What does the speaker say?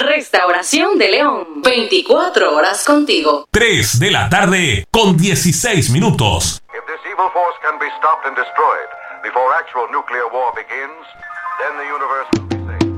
Restauración de León. 24 horas contigo. 3 de la tarde con 16 minutos. If this evil force can be stopped and destroyed before actual nuclear war begins, then the universe will be